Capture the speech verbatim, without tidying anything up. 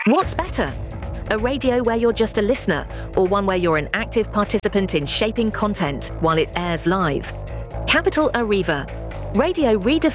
What's better? A radio where you're just a listener, or one where you're an active participant in shaping content while it airs live? Capital Arriva. Radio redefined